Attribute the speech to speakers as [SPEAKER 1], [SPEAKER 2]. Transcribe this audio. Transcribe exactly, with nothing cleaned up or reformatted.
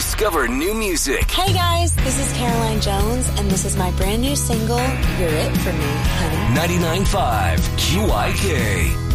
[SPEAKER 1] Discover new music.
[SPEAKER 2] Hey guys, this is Caroline Jones, and this is my brand new single, You're It For Me, Honey.
[SPEAKER 1] ninety-nine point five Q I K.